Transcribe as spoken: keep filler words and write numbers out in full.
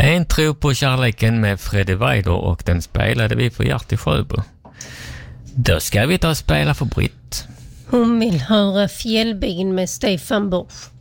En tro på kärleken med Freddy Weider och den spelade vi på Hjärt i Sjöbo. Då ska vi ta och spela för Britt. Hon vill höra Fjällbyn med Stefan Borsch.